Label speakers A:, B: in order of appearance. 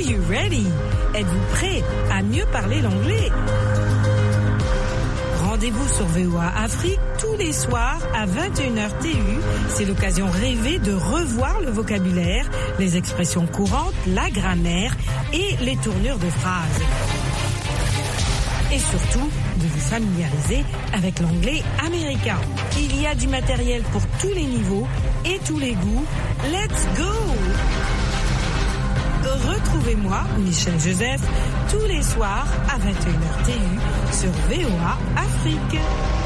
A: you ready? Êtes-vous prêt à mieux parler l'anglais? Rendez-vous sur VOA Afrique tous les soirs à 21h TU. C'est l'occasion rêvée de revoir le vocabulaire, les expressions courantes, la grammaire et les tournures de phrases. Et surtout, de vous familiariser avec l'anglais américain. Il y a du matériel pour tous les niveaux et tous les goûts. Let's go! Retrouvez-moi, Michel Joseph, tous les soirs à 21h TU sur VOA Afrique.